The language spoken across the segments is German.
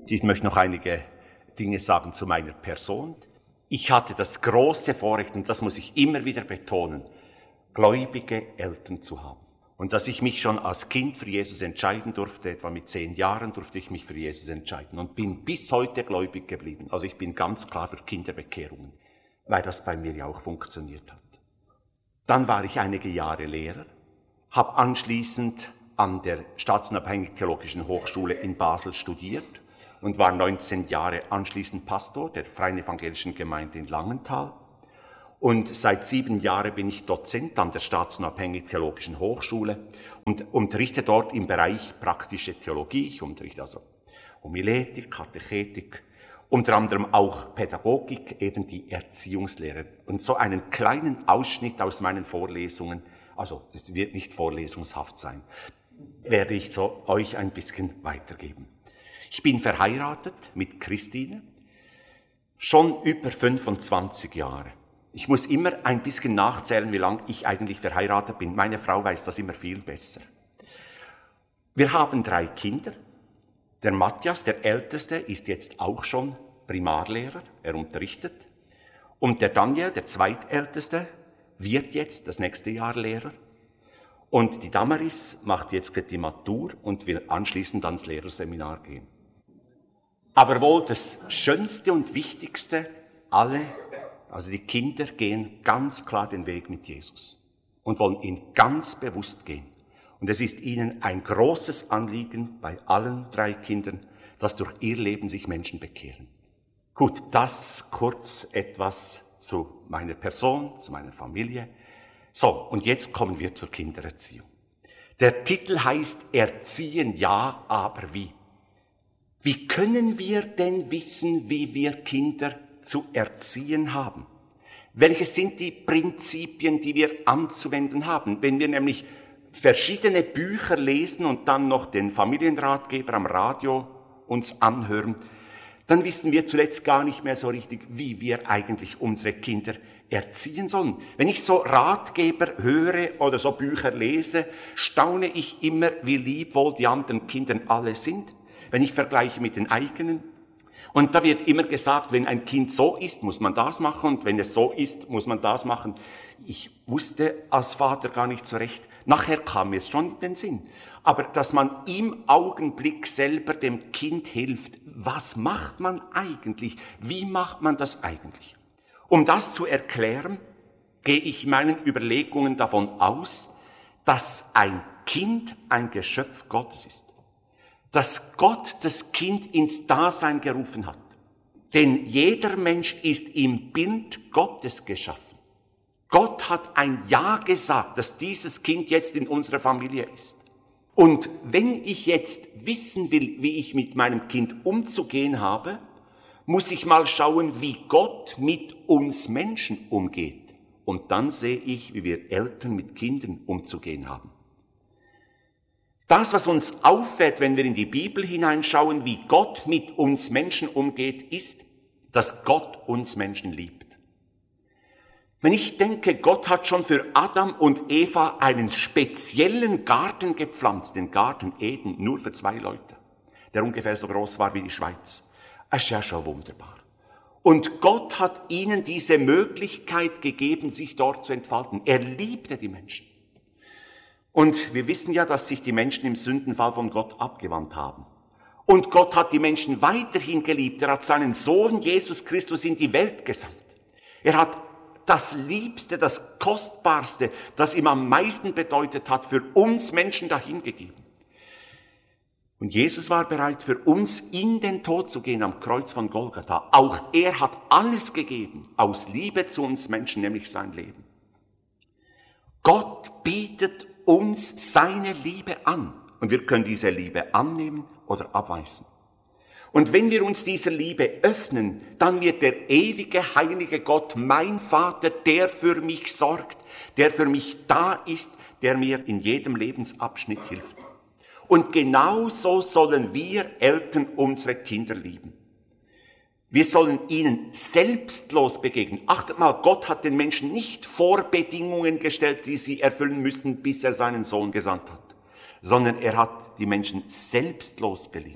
Ich möchte noch einige Dinge sagen zu meiner Person. Ich hatte das große Vorrecht, und das muss ich immer wieder betonen, gläubige Eltern zu haben. Und dass ich mich schon als Kind für Jesus entscheiden durfte, etwa mit 10 Jahren durfte ich mich für Jesus entscheiden und bin bis heute gläubig geblieben. Also ich bin ganz klar für Kinderbekehrungen, weil das bei mir ja auch funktioniert hat. Dann war ich einige Jahre Lehrer, habe anschließend an der Staatsunabhängigen Theologischen Hochschule in Basel studiert und war 19 Jahre anschließend Pastor der Freien Evangelischen Gemeinde in Langenthal. Und seit 7 Jahren bin ich Dozent an der Staatsunabhängigen Theologischen Hochschule und unterrichte dort im Bereich praktische Theologie. Ich unterrichte also Homiletik, Katechetik, unter anderem auch Pädagogik, eben die Erziehungslehre. Und so einen kleinen Ausschnitt aus meinen Vorlesungen, also es wird nicht vorlesungshaft sein, werde ich so euch ein bisschen weitergeben. Ich bin verheiratet mit Christine, schon über 25 Jahre. Ich muss immer ein bisschen nachzählen, wie lange ich eigentlich verheiratet bin. Meine Frau weiß das immer viel besser. Wir haben 3 Kinder. Der Matthias, der Älteste, ist jetzt auch schon Primarlehrer, er unterrichtet. Und der Daniel, der Zweitälteste, wird jetzt das nächste Jahr Lehrer. Und die Damaris macht jetzt die Matur und will anschließend ans Lehrerseminar gehen. Aber wohl das Schönste und Wichtigste, also die Kinder gehen ganz klar den Weg mit Jesus und wollen ihn ganz bewusst gehen. Und es ist ihnen ein großes Anliegen bei allen 3 Kindern, dass durch ihr Leben sich Menschen bekehren. Gut, das kurz etwas zu meiner Person, zu meiner Familie. So, und jetzt kommen wir zur Kindererziehung. Der Titel heißt Erziehen ja, aber wie? Wie können wir denn wissen, wie wir Kinder zu erziehen haben? Welche sind die Prinzipien, die wir anzuwenden haben? Wenn wir nämlich verschiedene Bücher lesen und dann noch den Familienratgeber am Radio uns anhören, dann wissen wir zuletzt gar nicht mehr so richtig, wie wir eigentlich unsere Kinder erziehen sollen. Wenn ich so Ratgeber höre oder so Bücher lese, staune ich immer, wie lieb wohl die anderen Kinder alle sind, wenn ich vergleiche mit den eigenen. Und da wird immer gesagt, wenn ein Kind so ist, muss man das machen, und wenn es so ist, muss man das machen. Ich wusste als Vater gar nicht so recht. Nachher kam mir es schon in den Sinn. Aber dass man im Augenblick selber dem Kind hilft, was macht man eigentlich? Wie macht man das eigentlich? Um das zu erklären, gehe ich meinen Überlegungen davon aus, dass ein Kind ein Geschöpf Gottes ist. Dass Gott das Kind ins Dasein gerufen hat. Denn jeder Mensch ist im Bild Gottes geschaffen. Gott hat ein Ja gesagt, dass dieses Kind jetzt in unserer Familie ist. Und wenn ich jetzt wissen will, wie ich mit meinem Kind umzugehen habe, muss ich mal schauen, wie Gott mit uns Menschen umgeht. Und dann sehe ich, wie wir Eltern mit Kindern umzugehen haben. Das, was uns auffällt, wenn wir in die Bibel hineinschauen, wie Gott mit uns Menschen umgeht, ist, dass Gott uns Menschen liebt. Wenn ich denke, Gott hat schon für Adam und Eva einen speziellen Garten gepflanzt, den Garten Eden, nur für 2 Leute, der ungefähr so groß war wie die Schweiz. Das ist ja schon wunderbar. Und Gott hat ihnen diese Möglichkeit gegeben, sich dort zu entfalten. Er liebte die Menschen. Und wir wissen ja, dass sich die Menschen im Sündenfall von Gott abgewandt haben. Und Gott hat die Menschen weiterhin geliebt. Er hat seinen Sohn Jesus Christus in die Welt gesandt. Er hat das Liebste, das Kostbarste, das ihm am meisten bedeutet hat, für uns Menschen dahingegeben. Und Jesus war bereit, für uns in den Tod zu gehen am Kreuz von Golgatha. Auch er hat alles gegeben, aus Liebe zu uns Menschen, nämlich sein Leben. Gott bietet uns seine Liebe an. Und wir können diese Liebe annehmen oder abweisen. Und wenn wir uns dieser Liebe öffnen, dann wird der ewige, heilige Gott, mein Vater, der für mich sorgt, der für mich da ist, der mir in jedem Lebensabschnitt hilft. Und genauso sollen wir Eltern unsere Kinder lieben. Wir sollen ihnen selbstlos begegnen. Achtet mal, Gott hat den Menschen nicht Vorbedingungen gestellt, die sie erfüllen müssten, bis er seinen Sohn gesandt hat, sondern er hat die Menschen selbstlos geliebt.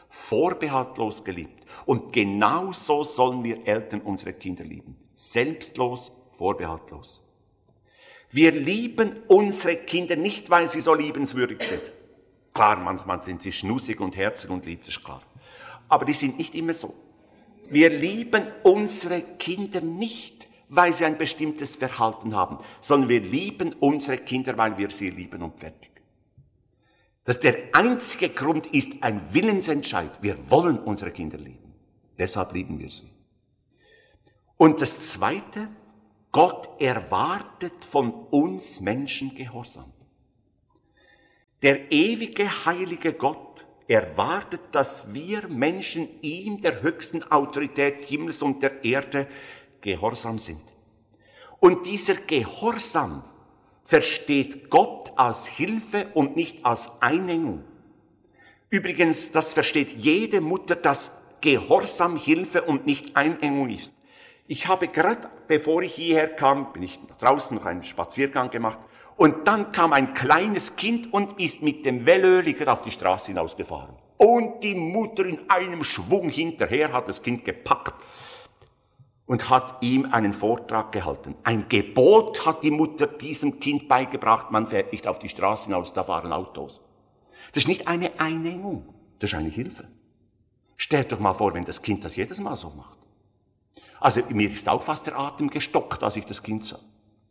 vorbehaltlos geliebt. Und genauso sollen wir Eltern unsere Kinder lieben. Selbstlos, vorbehaltlos. Wir lieben unsere Kinder nicht, weil sie so liebenswürdig sind. Klar, manchmal sind sie schnussig und herzig und lieb, das ist klar. Aber die sind nicht immer so. Wir lieben unsere Kinder nicht, weil sie ein bestimmtes Verhalten haben, sondern wir lieben unsere Kinder, weil wir sie lieben und fertig. Der einzige Grund ist ein Willensentscheid. Wir wollen unsere Kinder lieben. Deshalb lieben wir sie. Und das Zweite, Gott erwartet von uns Menschen Gehorsam. Der ewige, heilige Gott erwartet, dass wir Menschen ihm, der höchsten Autorität Himmels und der Erde, gehorsam sind. Und dieser Gehorsam versteht Gott als Hilfe und nicht als Einengung. Übrigens, das versteht jede Mutter, dass Gehorsam Hilfe und nicht Einengung ist. Ich habe gerade, bevor ich hierher kam, bin ich draußen noch einen Spaziergang gemacht und dann kam ein kleines Kind und ist mit dem Velöliger auf die Straße hinausgefahren. Und die Mutter in einem Schwung hinterher hat das Kind gepackt und hat ihm einen Vortrag gehalten. Ein Gebot hat die Mutter diesem Kind beigebracht, man fährt nicht auf die Straße hinaus, da fahren Autos. Das ist nicht eine Einengung, das ist eine Hilfe. Stellt doch mal vor, wenn das Kind das jedes Mal so macht. Also mir ist auch fast der Atem gestockt, als ich das Kind sah.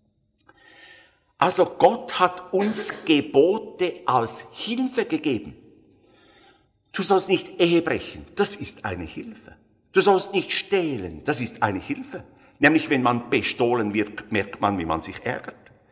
Also Gott hat uns Gebote als Hilfe gegeben. Du sollst nicht Ehe brechen, das ist eine Hilfe. Du sollst nicht stehlen, das ist eine Hilfe. Nämlich wenn man bestohlen wird, merkt man, wie man sich ärgert.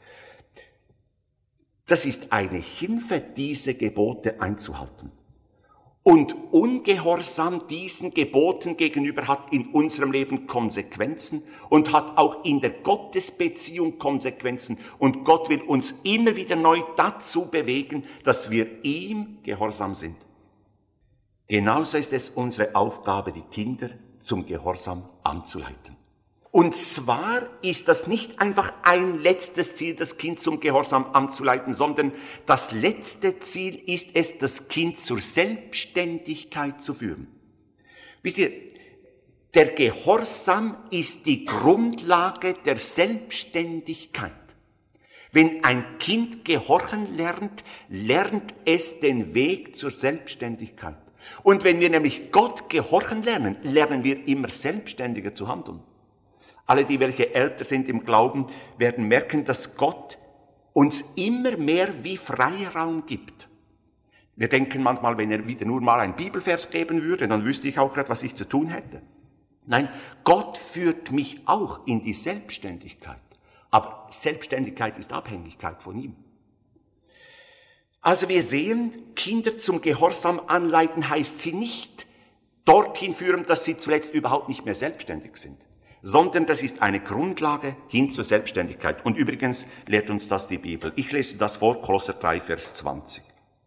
Das ist eine Hilfe, diese Gebote einzuhalten. Und Ungehorsam diesen Geboten gegenüber hat in unserem Leben Konsequenzen und hat auch in der Gottesbeziehung Konsequenzen. Und Gott will uns immer wieder neu dazu bewegen, dass wir ihm gehorsam sind. Genauso ist es unsere Aufgabe, die Kinder zum Gehorsam anzuleiten. Und zwar ist das nicht einfach ein letztes Ziel, das Kind zum Gehorsam anzuleiten, sondern das letzte Ziel ist es, das Kind zur Selbstständigkeit zu führen. Wisst ihr, der Gehorsam ist die Grundlage der Selbstständigkeit. Wenn ein Kind gehorchen lernt, lernt es den Weg zur Selbstständigkeit. Und wenn wir nämlich Gott gehorchen lernen, lernen wir immer selbstständiger zu handeln. Alle, die welche älter sind im Glauben, werden merken, dass Gott uns immer mehr wie Freiraum gibt. Wir denken manchmal, wenn er wieder nur mal einen Bibelvers geben würde, dann wüsste ich auch gerade, was ich zu tun hätte. Nein, Gott führt mich auch in die Selbstständigkeit. Aber Selbstständigkeit ist Abhängigkeit von ihm. Also wir sehen, Kinder zum Gehorsam anleiten heißt sie nicht dorthin führen, dass sie zuletzt überhaupt nicht mehr selbstständig sind, sondern das ist eine Grundlage hin zur Selbstständigkeit. Und übrigens lehrt uns das die Bibel. Ich lese das vor, Kolosser 3, Vers 20.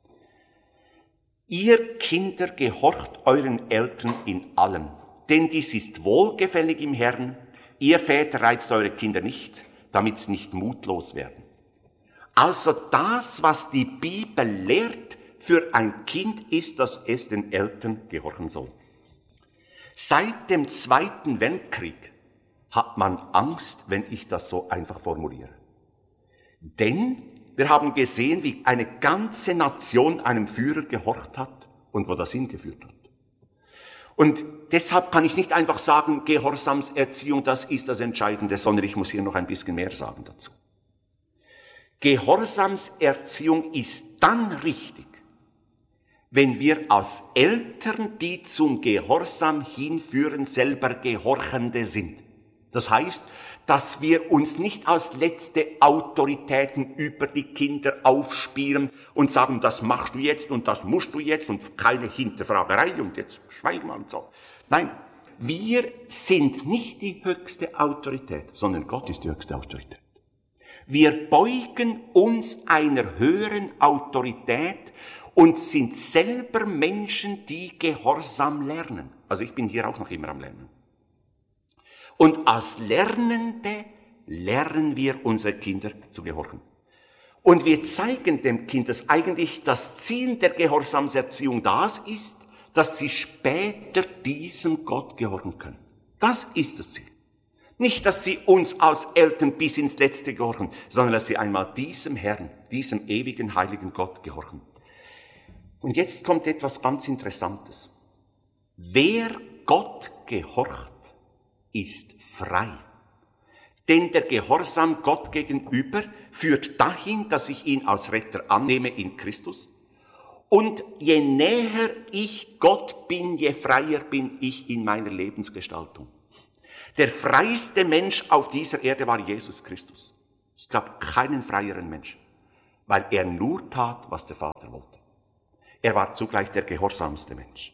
Ihr Kinder, gehorcht euren Eltern in allem, denn dies ist wohlgefällig im Herrn. Ihr Väter reizt eure Kinder nicht, damit sie nicht mutlos werden. Also das, was die Bibel lehrt für ein Kind, ist, dass es den Eltern gehorchen soll. Seit dem Zweiten Weltkrieg hat man Angst, wenn ich das so einfach formuliere. Denn wir haben gesehen, wie eine ganze Nation einem Führer gehorcht hat und wo das hingeführt hat. Und deshalb kann ich nicht einfach sagen, Gehorsamserziehung, das ist das Entscheidende, sondern ich muss hier noch ein bisschen mehr sagen dazu. Gehorsamserziehung ist dann richtig, wenn wir als Eltern, die zum Gehorsam hinführen, selber Gehorchende sind. Das heißt, dass wir uns nicht als letzte Autoritäten über die Kinder aufspielen und sagen, das machst du jetzt und das musst du jetzt und keine Hinterfragerei und jetzt schweig mal und so. Nein, wir sind nicht die höchste Autorität, sondern Gott ist die höchste Autorität. Wir beugen uns einer höheren Autorität und sind selber Menschen, die Gehorsam lernen. Also ich bin hier auch noch immer am Lernen. Und als Lernende lernen wir unsere Kinder zu gehorchen. Und wir zeigen dem Kind, dass eigentlich das Ziel der Gehorsamserziehung das ist, dass sie später diesem Gott gehorchen können. Das ist das Ziel. Nicht, dass sie uns als Eltern bis ins Letzte gehorchen, sondern dass sie einmal diesem Herrn, diesem ewigen, heiligen Gott gehorchen. Und jetzt kommt etwas ganz Interessantes. Wer Gott gehorcht, ist frei. Denn der Gehorsam Gott gegenüber führt dahin, dass ich ihn als Retter annehme in Christus. Und je näher ich Gott bin, je freier bin ich in meiner Lebensgestaltung. Der freiste Mensch auf dieser Erde war Jesus Christus. Es gab keinen freieren Menschen, weil er nur tat, was der Vater wollte. Er war zugleich der gehorsamste Mensch.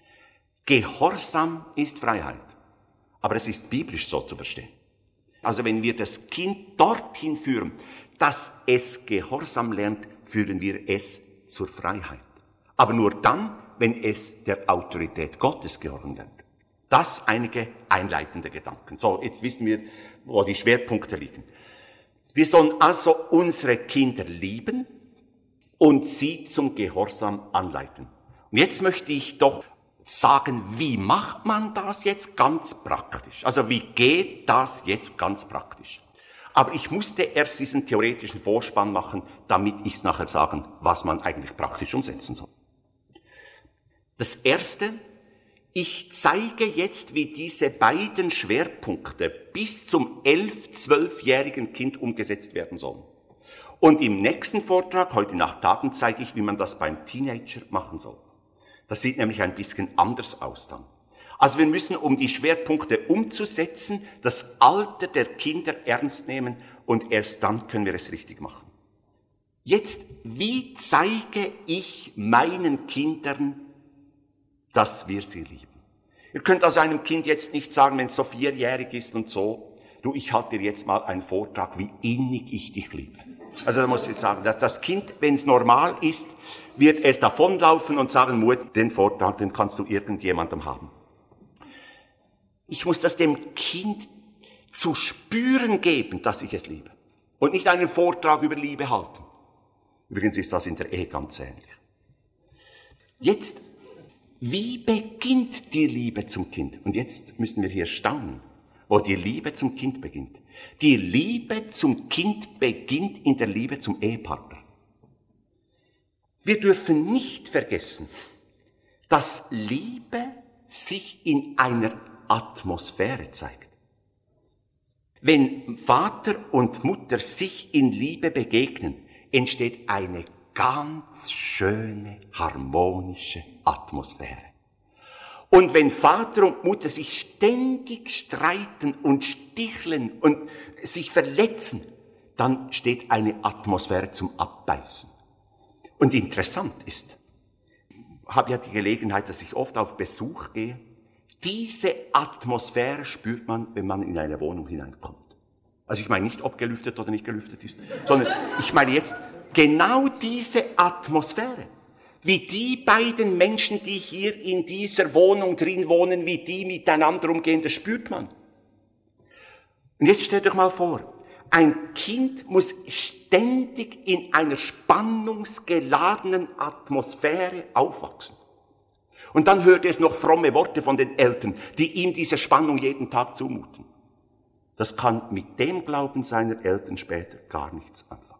Gehorsam ist Freiheit, aber es ist biblisch so zu verstehen. Also wenn wir das Kind dorthin führen, dass es Gehorsam lernt, führen wir es zur Freiheit. Aber nur dann, wenn es der Autorität Gottes gehorchen lernt. Das einige einleitende Gedanken. So, jetzt wissen wir, wo die Schwerpunkte liegen. Wir sollen also unsere Kinder lieben und sie zum Gehorsam anleiten. Und jetzt möchte ich doch sagen, wie macht man das jetzt ganz praktisch? Also wie geht das jetzt ganz praktisch? Aber ich musste erst diesen theoretischen Vorspann machen, damit ich es nachher sagen, was man eigentlich praktisch umsetzen soll. Das Erste: Ich zeige jetzt, wie diese beiden Schwerpunkte bis zum 11-, 12-jährigen Kind umgesetzt werden sollen. Und im nächsten Vortrag, heute Nachtabend, zeige ich, wie man das beim Teenager machen soll. Das sieht nämlich ein bisschen anders aus dann. Also wir müssen, um die Schwerpunkte umzusetzen, das Alter der Kinder ernst nehmen und erst dann können wir es richtig machen. Jetzt, wie zeige ich meinen Kindern, dass wir sie lieben? Ihr könnt also einem Kind jetzt nicht sagen, wenn es so 4-jährig ist und so, du, ich halte dir jetzt mal einen Vortrag, wie innig ich dich liebe. Also da muss ich sagen, dass das Kind, wenn es normal ist, wird es davonlaufen und sagen, Mutter, den Vortrag, den kannst du irgendjemandem haben. Ich muss das dem Kind zu spüren geben, dass ich es liebe. Und nicht einen Vortrag über Liebe halten. Übrigens ist das in der Ehe ganz ähnlich. Jetzt, wie beginnt die Liebe zum Kind? Und jetzt müssen wir hier staunen, wo die Liebe zum Kind beginnt. Die Liebe zum Kind beginnt in der Liebe zum Ehepartner. Wir dürfen nicht vergessen, dass Liebe sich in einer Atmosphäre zeigt. Wenn Vater und Mutter sich in Liebe begegnen, entsteht eine ganz schöne, harmonische Atmosphäre. Und wenn Vater und Mutter sich ständig streiten und sticheln und sich verletzen, dann steht eine Atmosphäre zum Abbeißen. Und interessant ist, ich habe ja die Gelegenheit, dass ich oft auf Besuch gehe, diese Atmosphäre spürt man, wenn man in eine Wohnung hineinkommt. Also ich meine nicht, ob gelüftet oder nicht gelüftet ist, sondern ich meine jetzt genau diese Atmosphäre. Wie die beiden Menschen, die hier in dieser Wohnung drin wohnen, wie die miteinander umgehen, das spürt man. Und jetzt stellt euch mal vor, ein Kind muss ständig in einer spannungsgeladenen Atmosphäre aufwachsen. Und dann hört es noch fromme Worte von den Eltern, die ihm diese Spannung jeden Tag zumuten. Das kann mit dem Glauben seiner Eltern später gar nichts anfangen.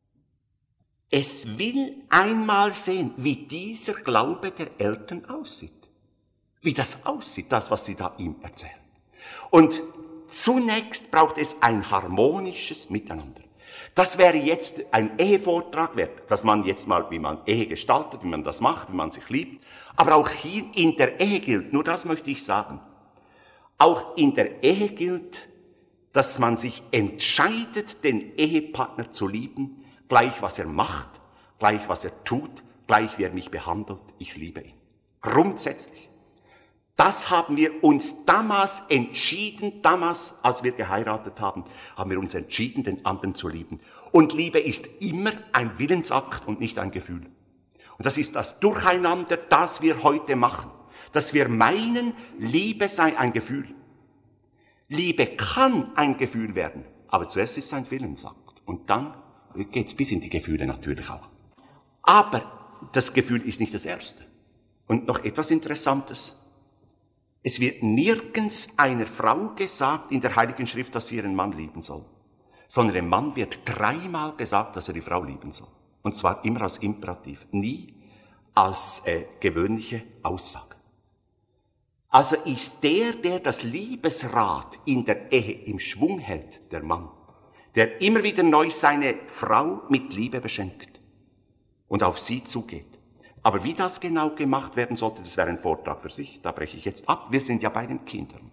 Es will einmal sehen, wie dieser Glaube der Eltern aussieht. Wie das aussieht, das, was sie da ihm erzählen. Und zunächst braucht es ein harmonisches Miteinander. Das wäre jetzt ein Ehevortrag wert, dass man jetzt mal, wie man Ehe gestaltet, wie man das macht, wie man sich liebt. Aber auch hier in der Ehe gilt, nur das möchte ich sagen, auch in der Ehe gilt, dass man sich entscheidet, den Ehepartner zu lieben, gleich was er macht, gleich was er tut, gleich wie er mich behandelt, ich liebe ihn. Grundsätzlich. Das haben wir uns damals entschieden, als wir geheiratet haben, haben wir uns entschieden, den anderen zu lieben. Und Liebe ist immer ein Willensakt und nicht ein Gefühl. Und das ist das Durcheinander, das wir heute machen. Dass wir meinen, Liebe sei ein Gefühl. Liebe kann ein Gefühl werden, aber zuerst ist es ein Willensakt. Und dann geht's bis in die Gefühle natürlich auch. Aber das Gefühl ist nicht das Erste. Und noch etwas Interessantes. Es wird nirgends einer Frau gesagt in der Heiligen Schrift, dass sie ihren Mann lieben soll. Sondern dem Mann wird 3-mal gesagt, dass er die Frau lieben soll. Und zwar immer als Imperativ, nie als gewöhnliche Aussage. Also ist der das Liebesrad in der Ehe im Schwung hält, der Mann, der immer wieder neu seine Frau mit Liebe beschenkt und auf sie zugeht. Aber wie das genau gemacht werden sollte, das wäre ein Vortrag für sich, da breche ich jetzt ab. Wir sind ja bei den Kindern.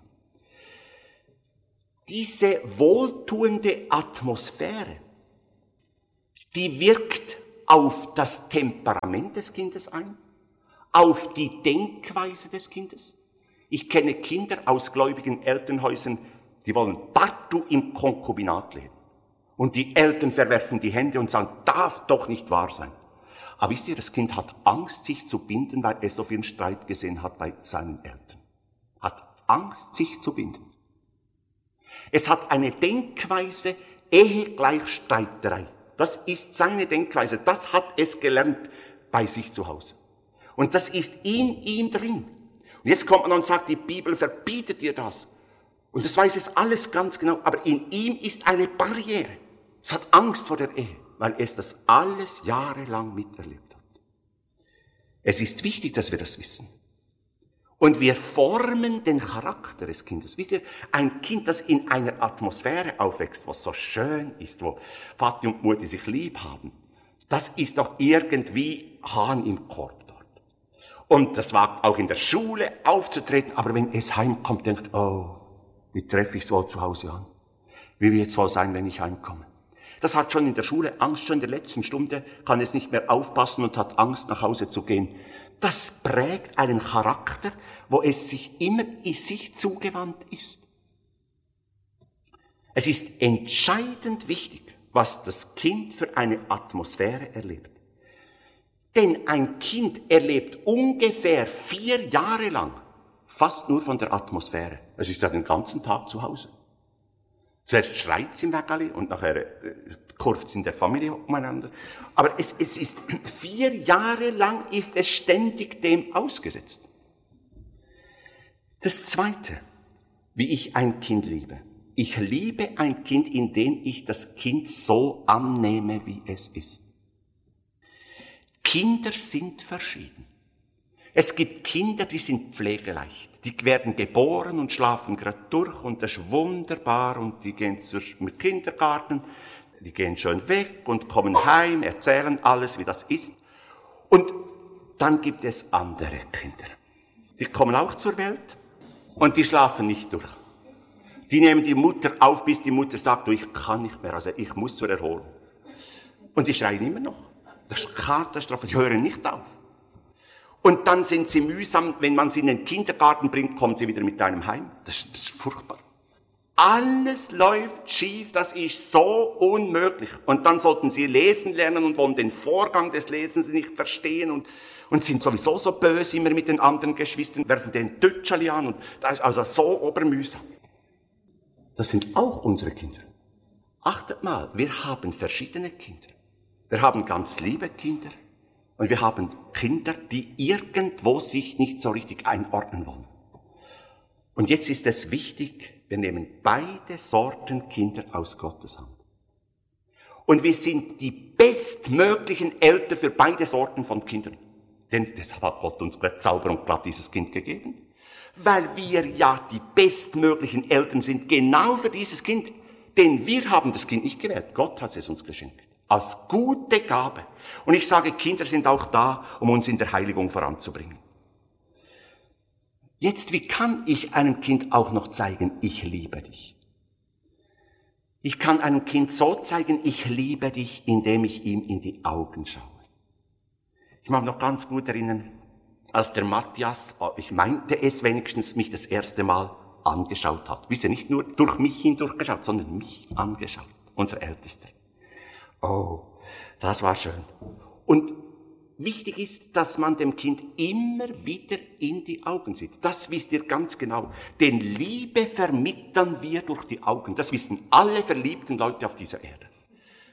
Diese wohltuende Atmosphäre, die wirkt auf das Temperament des Kindes ein, auf die Denkweise des Kindes. Ich kenne Kinder aus gläubigen Elternhäusern, die wollen partout im Konkubinat leben. Und die Eltern verwerfen die Hände und sagen, darf doch nicht wahr sein. Aber wisst ihr, das Kind hat Angst, sich zu binden, weil es so viel Streit gesehen hat bei seinen Eltern. Hat Angst, sich zu binden. Es hat eine Denkweise, Ehe gleich Streiterei. Das ist seine Denkweise. Das hat es gelernt bei sich zu Hause. Und das ist in ihm drin. Und jetzt kommt man und sagt, die Bibel verbietet dir das. Und das weiß es alles ganz genau. Aber in ihm ist eine Barriere. Es hat Angst vor der Ehe, weil es das alles jahrelang miterlebt hat. Es ist wichtig, dass wir das wissen. Und wir formen den Charakter des Kindes. Wisst ihr, ein Kind, das in einer Atmosphäre aufwächst, was so schön ist, wo Vati und Mutti sich lieb haben, das ist doch irgendwie Hahn im Korb dort. Und das wagt auch in der Schule aufzutreten, aber wenn es heimkommt, denkt, oh, wie treffe ich es wohl zu Hause an? Wie wird es wohl sein, wenn ich heimkomme? Das hat schon in der Schule Angst, schon in der letzten Stunde kann es nicht mehr aufpassen und hat Angst, nach Hause zu gehen. Das prägt einen Charakter, wo es sich immer in sich zugewandt ist. Es ist entscheidend wichtig, was das Kind für eine Atmosphäre erlebt. Denn ein Kind erlebt ungefähr 4 Jahre lang fast nur von der Atmosphäre. Es ist ja den ganzen Tag zu Hause. Zuerst schreit es im Wägeli und nachher kurft es in der Familie umeinander. Aber es ist 4 Jahre lang ist es ständig dem ausgesetzt. Das Zweite, wie ich ein Kind liebe. Ich liebe ein Kind, indem ich das Kind so annehme, wie es ist. Kinder sind verschieden. Es gibt Kinder, die sind pflegeleicht. Die werden geboren und schlafen gerade durch und das ist wunderbar und die gehen zum Kindergarten, die gehen schön weg und kommen heim, erzählen alles, wie das ist. Und dann gibt es andere Kinder. Die kommen auch zur Welt und die schlafen nicht durch. Die nehmen die Mutter auf, bis die Mutter sagt, du, ich kann nicht mehr, also ich muss zur Erholung. Und die schreien immer noch. Das ist Katastrophe, die hören nicht auf. Und dann sind sie mühsam, wenn man sie in den Kindergarten bringt, kommen sie wieder mit einem heim. Das ist furchtbar. Alles läuft schief, das ist so unmöglich. Und dann sollten sie lesen lernen und wollen den Vorgang des Lesens nicht verstehen und sind sowieso so böse immer mit den anderen Geschwistern, werfen den Tötschali an und das ist also so obermühsam. Das sind auch unsere Kinder. Achtet mal, wir haben verschiedene Kinder. Wir haben ganz liebe Kinder. Und wir haben Kinder, die irgendwo sich nicht so richtig einordnen wollen. Und jetzt ist es wichtig, wir nehmen beide Sorten Kinder aus Gottes Hand. Und wir sind die bestmöglichen Eltern für beide Sorten von Kindern. Denn deshalb hat Gott uns sauber und glatt dieses Kind gegeben. Weil wir ja die bestmöglichen Eltern sind, genau für dieses Kind. Denn wir haben das Kind nicht gewählt, Gott hat es uns geschenkt. Als gute Gabe. Und ich sage, Kinder sind auch da, um uns in der Heiligung voranzubringen. Jetzt, wie kann ich einem Kind auch noch zeigen, ich liebe dich? Ich kann einem Kind so zeigen, ich liebe dich, indem ich ihm in die Augen schaue. Ich mag noch ganz gut erinnern, als der Matthias, ich meinte es wenigstens, mich das erste Mal angeschaut hat. Wisst ihr, nicht nur durch mich hindurchgeschaut, sondern mich angeschaut, unser Ältester. Oh, das war schön. Und wichtig ist, dass man dem Kind immer wieder in die Augen sieht. Das wisst ihr ganz genau. Denn Liebe vermitteln wir durch die Augen. Das wissen alle verliebten Leute auf dieser Erde.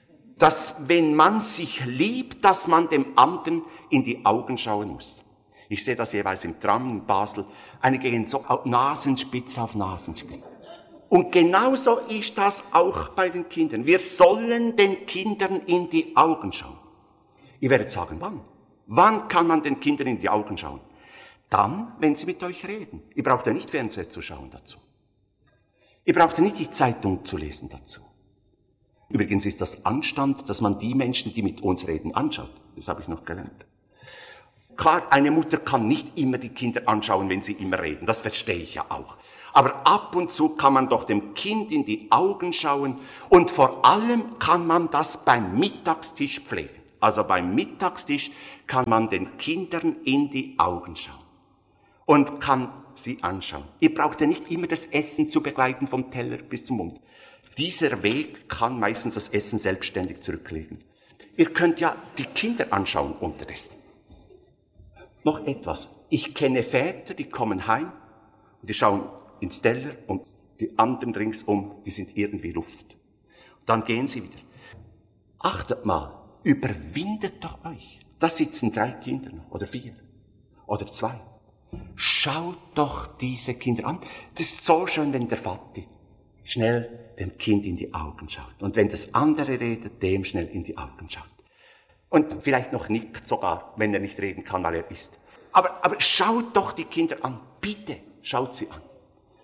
Dass, wenn man sich liebt, dass man dem anderen in die Augen schauen muss. Ich sehe das jeweils im Tram in Basel. Einige gehen so Nasenspitze auf Nasenspitze. Und genauso ist das auch bei den Kindern. Wir sollen den Kindern in die Augen schauen. Ihr werdet sagen, wann? Wann kann man den Kindern in die Augen schauen? Dann, wenn sie mit euch reden. Ihr braucht ja nicht Fernsehen zu schauen dazu. Ihr braucht ja nicht die Zeitung zu lesen dazu. Übrigens ist das Anstand, dass man die Menschen, die mit uns reden, anschaut. Das habe ich noch gelernt. Klar, eine Mutter kann nicht immer die Kinder anschauen, wenn sie immer reden. Das verstehe ich ja auch. Aber ab und zu kann man doch dem Kind in die Augen schauen. Und vor allem kann man das beim Mittagstisch pflegen. Also beim Mittagstisch kann man den Kindern in die Augen schauen. Und kann sie anschauen. Ihr braucht ja nicht immer das Essen zu begleiten vom Teller bis zum Mund. Dieser Weg kann meistens das Essen selbstständig zurücklegen. Ihr könnt ja die Kinder anschauen unterdessen. Noch etwas. Ich kenne Väter, die kommen heim und die schauen ins Teller und die anderen ringsum, die sind irgendwie Luft. Dann gehen sie wieder. Achtet mal, überwindet doch euch. Da sitzen 3 Kinder noch, oder 4 oder 2. Schaut doch diese Kinder an. Das ist so schön, wenn der Vati schnell dem Kind in die Augen schaut. Und wenn das andere redet, dem schnell in die Augen schaut. Und vielleicht noch nickt sogar, wenn er nicht reden kann, weil er isst. Aber schaut doch die Kinder an. Bitte, schaut sie an.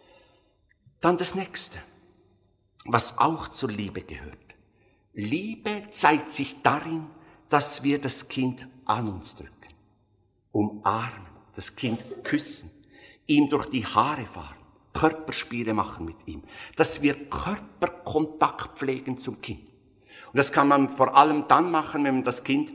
Dann das Nächste, was auch zur Liebe gehört. Liebe zeigt sich darin, dass wir das Kind an uns drücken, umarmen, das Kind küssen, ihm durch die Haare fahren, Körperspiele machen mit ihm, dass wir Körperkontakt pflegen zum Kind. Und das kann man vor allem dann machen, wenn man das Kind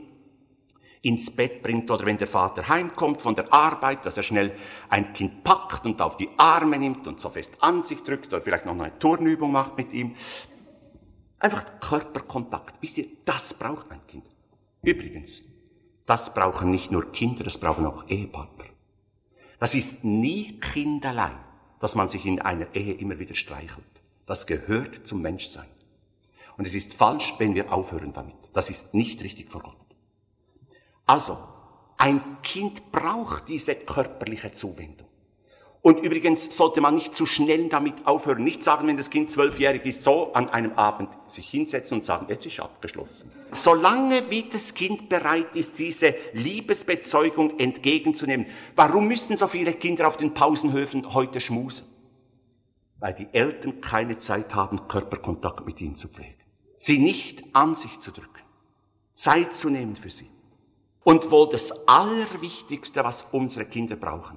ins Bett bringt oder wenn der Vater heimkommt von der Arbeit, dass er schnell ein Kind packt und auf die Arme nimmt und so fest an sich drückt oder vielleicht noch eine Turnübung macht mit ihm. Einfach Körperkontakt. Wisst ihr, das braucht ein Kind. Übrigens, das brauchen nicht nur Kinder, das brauchen auch Ehepartner. Das ist nie Kinderlei, dass man sich in einer Ehe immer wieder streichelt. Das gehört zum Menschsein. Und es ist falsch, wenn wir aufhören damit. Das ist nicht richtig vor Gott. Also, ein Kind braucht diese körperliche Zuwendung. Und übrigens sollte man nicht zu schnell damit aufhören. Nicht sagen, wenn das Kind 12-jährig ist, so an einem Abend sich hinsetzen und sagen, jetzt ist abgeschlossen. Solange wie das Kind bereit ist, diese Liebesbezeugung entgegenzunehmen. Warum müssen so viele Kinder auf den Pausenhöfen heute schmusen? Weil die Eltern keine Zeit haben, Körperkontakt mit ihnen zu pflegen. Sie nicht an sich zu drücken. Zeit zu nehmen für sie. Und wohl das Allerwichtigste, was unsere Kinder brauchen.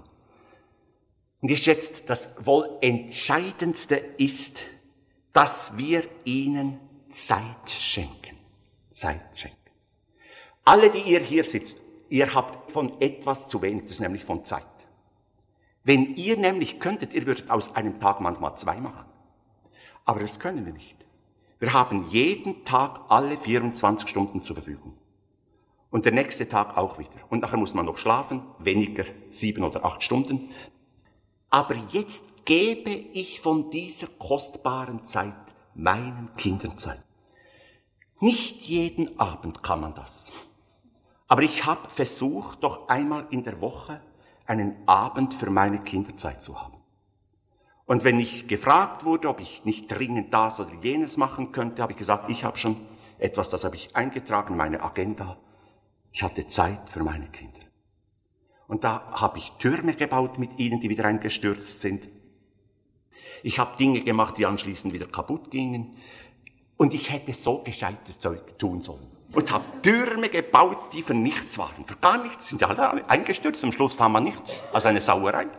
Und jetzt das wohl Entscheidendste ist, dass wir ihnen Zeit schenken. Zeit schenken. Alle, die ihr hier sitzt, ihr habt von etwas zu wenig, das ist nämlich von Zeit. Wenn ihr nämlich könntet, ihr würdet aus einem Tag manchmal 2 machen. Aber das können wir nicht. Wir haben jeden Tag alle 24 Stunden zur Verfügung. Und der nächste Tag auch wieder. Und nachher muss man noch schlafen, weniger 7 oder 8 Stunden. Aber jetzt gebe ich von dieser kostbaren Zeit meinen Kindern Zeit. Nicht jeden Abend kann man das. Aber ich habe versucht, doch einmal in der Woche einen Abend für meine Kinder Zeit zu haben. Und wenn ich gefragt wurde, ob ich nicht dringend das oder jenes machen könnte, habe ich gesagt, ich habe schon etwas, das habe ich eingetragen in meine Agenda. Ich hatte Zeit für meine Kinder. Und da habe ich Türme gebaut mit ihnen, die wieder eingestürzt sind. Ich habe Dinge gemacht, die anschließend wieder kaputt gingen. Und ich hätte so gescheites Zeug tun sollen. Und habe Türme gebaut, die für nichts waren. Für gar nichts, sind ja alle eingestürzt. Am Schluss haben wir nichts, also eine Sauerei.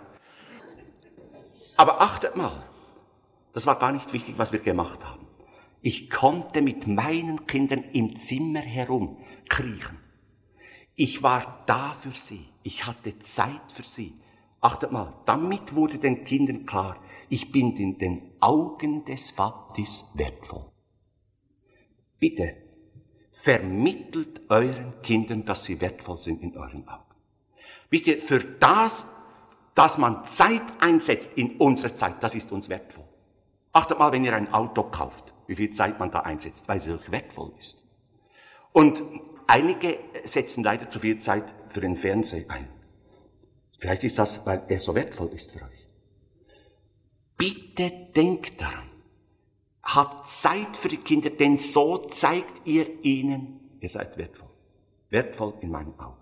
Aber achtet mal, das war gar nicht wichtig, was wir gemacht haben. Ich konnte mit meinen Kindern im Zimmer herumkriechen. Ich war da für sie. Ich hatte Zeit für sie. Achtet mal, damit wurde den Kindern klar, ich bin in den Augen des Vaters wertvoll. Bitte, vermittelt euren Kindern, dass sie wertvoll sind in euren Augen. Wisst ihr, für das, dass man Zeit einsetzt in unserer Zeit, das ist uns wertvoll. Achtet mal, wenn ihr ein Auto kauft, wie viel Zeit man da einsetzt, weil es euch wertvoll ist. Und einige setzen leider zu viel Zeit für den Fernseher ein. Vielleicht ist das, weil er so wertvoll ist für euch. Bitte denkt daran. Habt Zeit für die Kinder, denn so zeigt ihr ihnen, ihr seid wertvoll. Wertvoll in meinen Augen.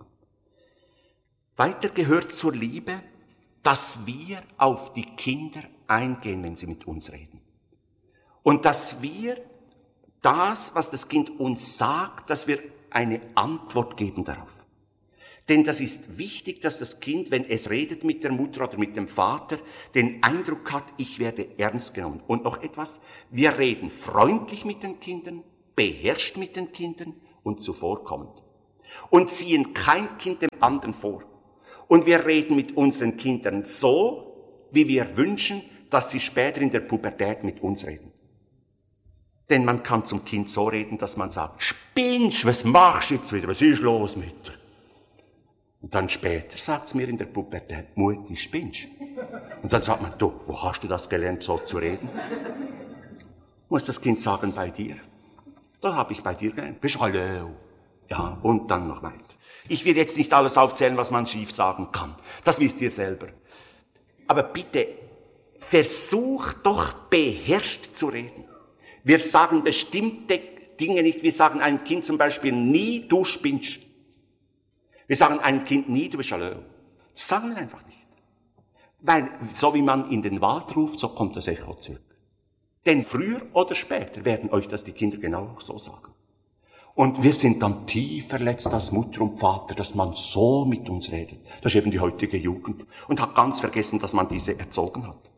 Weiter gehört zur Liebe, dass wir auf die Kinder eingehen, wenn sie mit uns reden. Und dass wir das, was das Kind uns sagt, dass wir eine Antwort geben darauf. Denn das ist wichtig, dass das Kind, wenn es redet mit der Mutter oder mit dem Vater, den Eindruck hat, ich werde ernst genommen. Und noch etwas, wir reden freundlich mit den Kindern, beherrscht mit den Kindern und zuvorkommend. Und ziehen kein Kind dem anderen vor. Und wir reden mit unseren Kindern so, wie wir wünschen, dass sie später in der Pubertät mit uns reden. Denn man kann zum Kind so reden, dass man sagt, spinnst, was machst du jetzt wieder, was ist los mit dir? Und dann später sagt es mir in der Pubertät, Mutti, spinnst. Und dann sagt man, du, wo hast du das gelernt, so zu reden? Muss das Kind sagen, bei dir. Da habe ich bei dir gelernt. Bist hallo. Ja, und dann noch weiter. Ich will jetzt nicht alles aufzählen, was man schief sagen kann. Das wisst ihr selber. Aber bitte, versucht doch beherrscht zu reden. Wir sagen bestimmte Dinge nicht. Wir sagen einem Kind zum Beispiel nie, du spinnst. Wir sagen einem Kind nie, du bist hallo. Das sagen wir einfach nicht. Weil, so wie man in den Wald ruft, so kommt das Echo zurück. Denn früher oder später werden euch das die Kinder genau auch so sagen. Und wir sind dann tief verletzt als Mutter und Vater, dass man so mit uns redet. Das ist eben die heutige Jugend. Und hat ganz vergessen, dass man diese erzogen hat.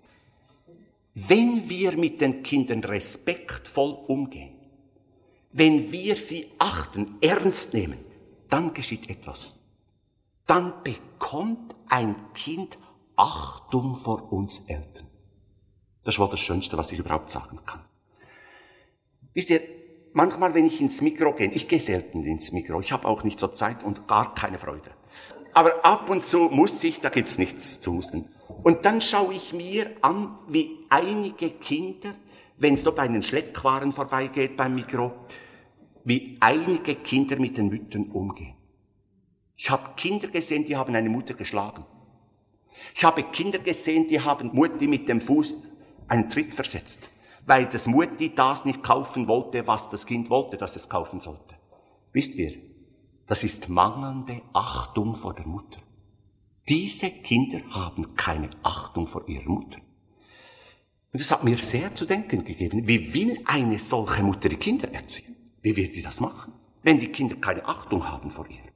Wenn wir mit den Kindern respektvoll umgehen, wenn wir sie achten, ernst nehmen, dann geschieht etwas. Dann bekommt ein Kind Achtung vor uns Eltern. Das ist wohl das Schönste, was ich überhaupt sagen kann. Wisst ihr, manchmal, wenn ich ins Mikro gehe, ich gehe selten ins Mikro, ich habe auch nicht so Zeit und gar keine Freude. Aber ab und zu muss ich, da gibt's nichts zu husten. Und dann schaue ich mir an, wie einige Kinder, wenn es dort bei den Schleckwaren vorbeigeht beim Mikro, wie einige Kinder mit den Müttern umgehen. Ich habe Kinder gesehen, die haben eine Mutter geschlagen. Ich habe Kinder gesehen, die haben Mutti mit dem Fuß einen Tritt versetzt, weil das Mutti das nicht kaufen wollte, was das Kind wollte, dass es kaufen sollte. Wisst ihr, das ist mangelnde Achtung vor der Mutter. Diese Kinder haben keine Achtung vor ihrer Mutter. Und das hat mir sehr zu denken gegeben. Wie will eine solche Mutter die Kinder erziehen? Wie wird die das machen, wenn die Kinder keine Achtung haben vor ihr?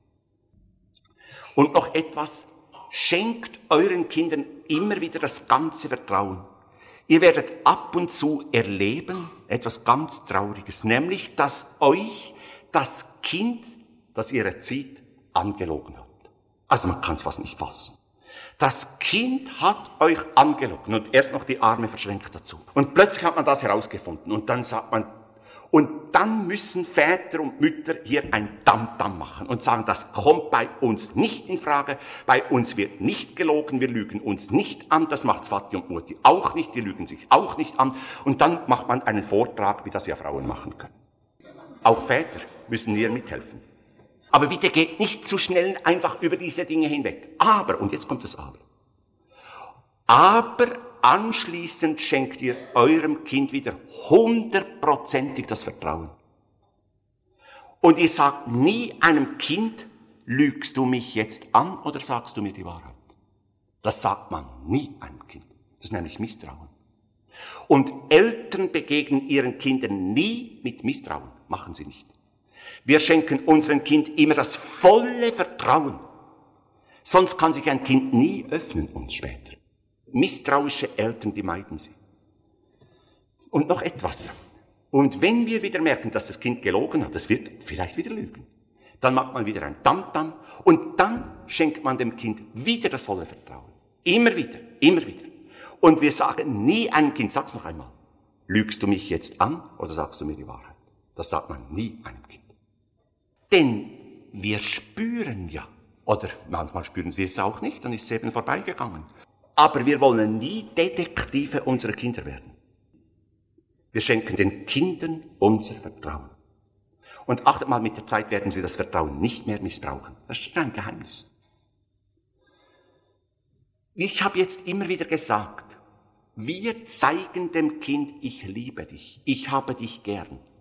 Und noch etwas, schenkt euren Kindern immer wieder das ganze Vertrauen. Ihr werdet ab und zu erleben, etwas ganz Trauriges, nämlich, dass euch das Kind, das ihr erzieht, angelogen hat. Also man kann es fast nicht fassen. Das Kind hat euch angelogen und erst noch die Arme verschränkt dazu. Und plötzlich hat man das herausgefunden und dann sagt man, und dann müssen Väter und Mütter hier ein Tamtam machen und sagen, das kommt bei uns nicht in Frage, bei uns wird nicht gelogen, wir lügen uns nicht an, das macht Vati und Mutti auch nicht, die lügen sich auch nicht an. Und dann macht man einen Vortrag, wie das ja Frauen machen können. Auch Väter müssen hier mithelfen. Aber bitte geht nicht zu schnell einfach über diese Dinge hinweg. Aber, und jetzt kommt das Aber anschließend schenkt ihr eurem Kind wieder 100%ig das Vertrauen. Und ihr sagt nie einem Kind, lügst du mich jetzt an oder sagst du mir die Wahrheit? Das sagt man nie einem Kind. Das ist nämlich Misstrauen. Und Eltern begegnen ihren Kindern nie mit Misstrauen. Machen sie nicht. Wir schenken unserem Kind immer das volle Vertrauen. Sonst kann sich ein Kind nie öffnen uns später. Misstrauische Eltern, die meiden sie. Und noch etwas. Und wenn wir wieder merken, dass das Kind gelogen hat, das wird vielleicht wieder lügen, dann macht man wieder ein Tamtam und dann schenkt man dem Kind wieder das volle Vertrauen. Immer wieder, immer wieder. Und wir sagen nie einem Kind, sag's noch einmal, lügst du mich jetzt an oder sagst du mir die Wahrheit? Das sagt man nie einem Kind. Denn wir spüren ja, oder manchmal spüren wir es auch nicht, dann ist es eben vorbeigegangen. Aber wir wollen nie Detektive unserer Kinder werden. Wir schenken den Kindern unser Vertrauen. Und achtet mal, mit der Zeit werden sie das Vertrauen nicht mehr missbrauchen. Das ist ein Geheimnis. Ich habe jetzt immer wieder gesagt, wir zeigen dem Kind, ich liebe dich, ich habe dich gern.